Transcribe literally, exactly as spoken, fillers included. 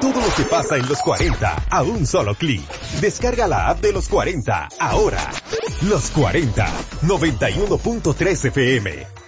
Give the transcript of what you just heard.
todo lo que pasa en los cuarenta a un solo clic. Descarga la app de los cuarenta ahora. Los cuarenta, noventa y uno punto tres F M.